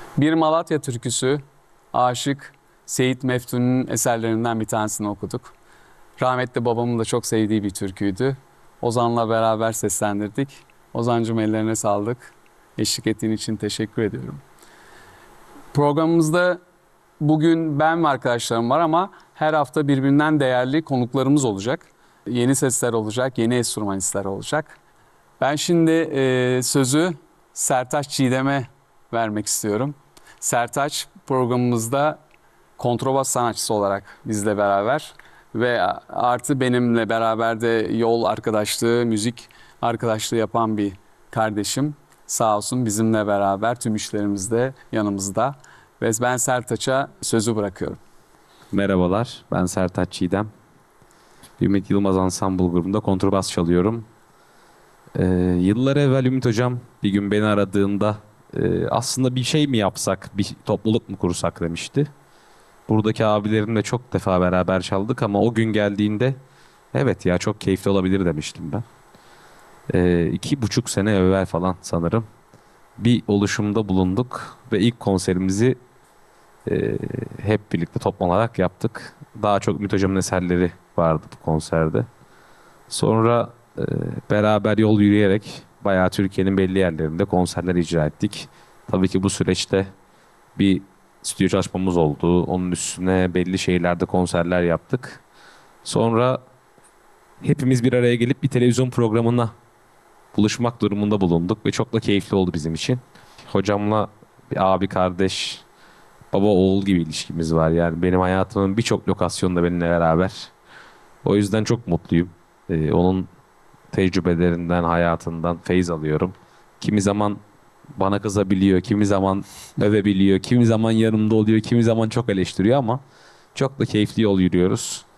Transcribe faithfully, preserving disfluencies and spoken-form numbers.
Bir Malatya türküsü, Aşık Seyit Meftun'un eserlerinden bir tanesini okuduk. Rahmetli babamın da çok sevdiği bir türküydü. Ozan'la beraber seslendirdik. Ozancığım ellerine sağlık. Eşlik ettiğin için teşekkür ediyorum. Programımızda bugün ben ve arkadaşlarım var ama her hafta birbirinden değerli konuklarımız olacak. Yeni sesler olacak, yeni enstrümanistler olacak. Ben şimdi e, sözü Sertaç Çiğdem'e vermek istiyorum. Sertaç programımızda kontrabas sanatçısı olarak bizle beraber ve artı benimle beraber de yol arkadaşlığı, müzik arkadaşlığı yapan bir kardeşim. Sağ olsun bizimle beraber tüm işlerimizde yanımızda. Ve ben Sertaç'a sözü bırakıyorum. Merhabalar, ben Sertaç Çiğdem. Ümit Yılmaz Ensemble grubunda kontrbas çalıyorum. Ee, yıllar evvel Ümit Hocam bir gün beni aradığında e, aslında bir şey mi yapsak, bir topluluk mu kursak demişti. Buradaki abilerimle çok defa beraber çaldık ama o gün geldiğinde evet ya çok keyifli olabilir demiştim ben. Ee, iki buçuk sene evvel falan sanırım bir oluşumda bulunduk ve ilk konserimizi e, hep birlikte toplanarak yaptık. Daha çok Ümit Hocam'ın eserleri vardı bu konserde. Sonra e, beraber yol yürüyerek bayağı Türkiye'nin belli yerlerinde konserler icra ettik. Tabii ki bu süreçte bir stüdyo çalışmamız oldu. Onun üstüne belli şehirlerde konserler yaptık. Sonra hepimiz bir araya gelip bir televizyon programına buluşmak durumunda bulunduk ve çok da keyifli oldu bizim için. Hocamla bir abi kardeş, baba oğul gibi ilişkimiz var. Yani benim hayatımın birçok lokasyonda benimle beraber. O yüzden çok mutluyum. Ee, onun tecrübelerinden, hayatından feyz alıyorum. Kimi zaman bana kızabiliyor, kimi zaman övebiliyor, kimi zaman yanımda oluyor, kimi zaman çok eleştiriyor ama çok da keyifli yol yürüyoruz.